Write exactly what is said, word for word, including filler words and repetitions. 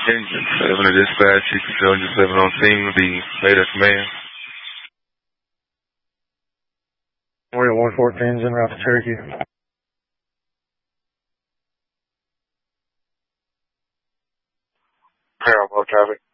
Engine seven to dispatch, Chief Intelligence seven on scene with the later command. Memorial one fourteen is en route to Cherokee. Parallel traffic.